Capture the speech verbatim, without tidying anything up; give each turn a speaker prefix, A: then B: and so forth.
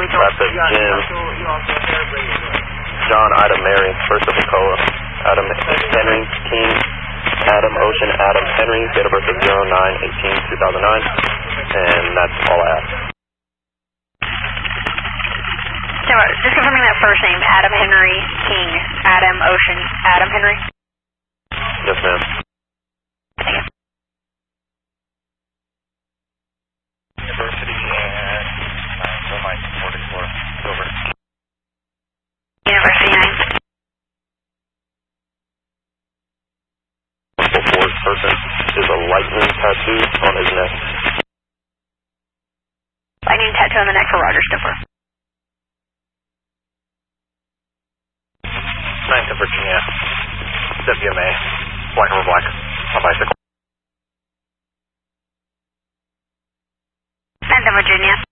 A: That's a Jim. John, Adam, Mary, first of Nicola. Adam, Henry, King, Adam, Ocean, Adam, Henry, date of birth of zero nine eighteen two thousand nine. And that's all I have.
B: So, just confirming that first name, Adam Henry King, Adam Ocean, Adam Henry?
A: Yes, ma'am.
B: Thank you.
C: University and so my forty-four, over.
B: University nine.
A: The fourth person is a lightning tattoo on his neck.
B: Lightning tattoo on the neck for Roger Stifler.
C: ninth of Virginia, W M A, black over black, on bicycle.
B: ninth of Virginia.